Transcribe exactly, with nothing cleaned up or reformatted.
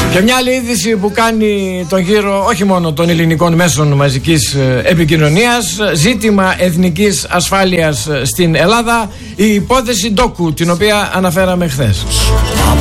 Και μια άλλη είδηση που κάνει τον γύρο όχι μόνο των ελληνικών μέσων μαζικής επικοινωνίας, ζήτημα εθνικής ασφάλειας στην Ελλάδα, η υπόθεση Ντόκου, την οποία αναφέραμε χθες.